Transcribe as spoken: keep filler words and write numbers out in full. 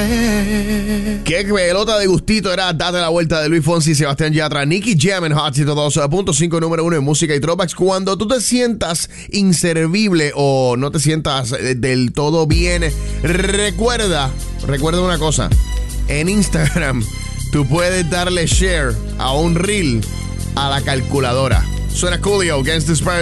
Qué pelota de gustito era Date la Vuelta de Luis Fonsi y Sebastián Yatra. Nicky Jam en Hot ciento dos punto cinco, número uno en música y throwbacks. Cuando tú te sientas inservible o no te sientas del todo bien, recuerda, recuerda una cosa. En Instagram tú puedes darle share a un reel a la calculadora. Suena Coolio, Gangsta's Paradise.